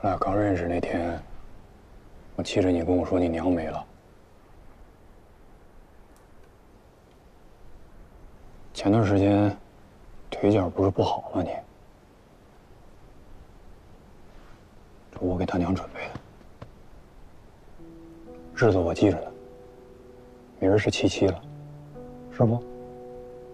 咱俩刚认识那天，我记着你跟我说你娘没了。前段时间腿脚不是不好吗？你，这我给他娘准备的，日子我记着呢，明儿是7/7了，是不？